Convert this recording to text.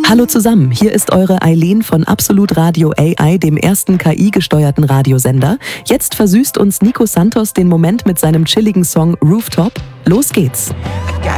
Hallo zusammen, hier ist eure Eileen von Absolut Radio AI, dem ersten KI-gesteuerten Radiosender. Jetzt versüßt uns Nico Santos den Moment mit seinem chilligen Song Rooftop. Los geht's!